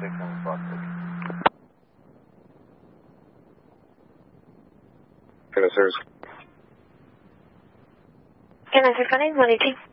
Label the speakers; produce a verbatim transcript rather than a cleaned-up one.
Speaker 1: six on Fox six.
Speaker 2: Can I service?
Speaker 3: Can I say funny? one eighteen.